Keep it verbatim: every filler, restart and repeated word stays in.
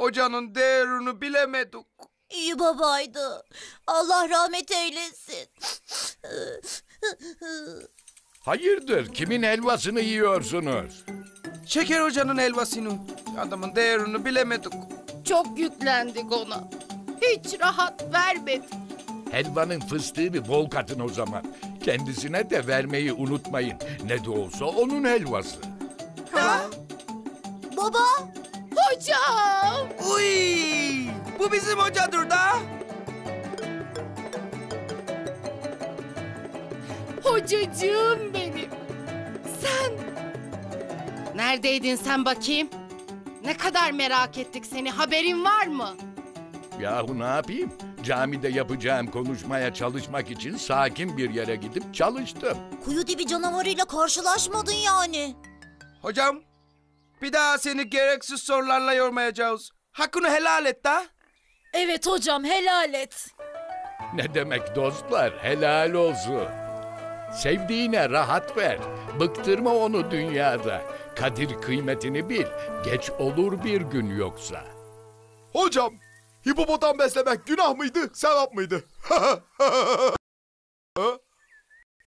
hocanın değerini bilemedik. İyi babaydı. Allah rahmet eylesin. Hayırdır, kimin helvasını yiyorsunuz? Şeker hocanın helvasını. Adamın değerini bilemedik. Çok yüklendik ona. Hiç rahat vermedi. Helvanın fıstığını bol katın o zaman. Kendisine de vermeyi unutmayın. Ne de olsa onun helvası. Ha? Baba. Hocam! Uy! Bu bizim hocadır da. Hocacığım benim. Sen... Neredeydin sen bakayım? Ne kadar merak ettik seni. Haberin var mı? Yahu ne yapayım? Camide yapacağım konuşmaya çalışmak için sakin bir yere gidip çalıştım. Kuyu dibi canavarıyla karşılaşmadın yani. Hocam, bir daha seni gereksiz sorularla yormayacağız. Hakkını helal et da. Evet hocam, helal et. Ne demek dostlar, helal olsun. Sevdiğine rahat ver. Bıktırma onu dünyada. Kadir kıymetini bil. Geç olur bir gün yoksa. Hocam, hipopotam beslemek günah mıydı, sevap mıydı?